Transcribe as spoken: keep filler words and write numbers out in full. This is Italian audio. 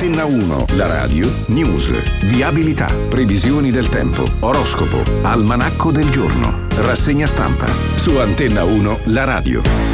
Antenna uno, la radio, news, viabilità, previsioni del tempo, oroscopo, almanacco del giorno, rassegna stampa. Su Antenna uno, la radio.